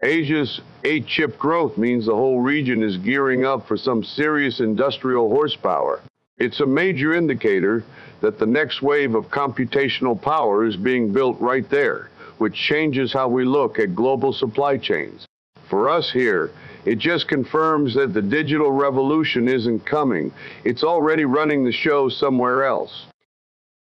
Asia's 8-chip growth means the whole region is gearing up for some serious industrial horsepower. It's a major indicator that the next wave of computational power is being built right there, which changes how we look at global supply chains. For us here, it just confirms that the digital revolution isn't coming. It's already running the show somewhere else.